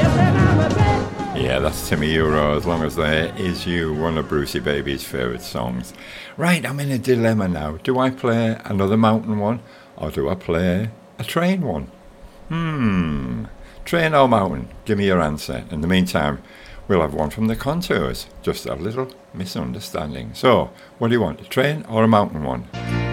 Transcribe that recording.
Yeah, that's Timmy Euro, As Long As There Is You, one of Brucey Baby's favourite songs. Right, I'm in a dilemma now. Do I play another mountain one, or do I play a train one? Train or mountain? Give me your answer. In the meantime, we'll have one from the Contours. Just a little misunderstanding. So, what do you want, a train or a mountain one?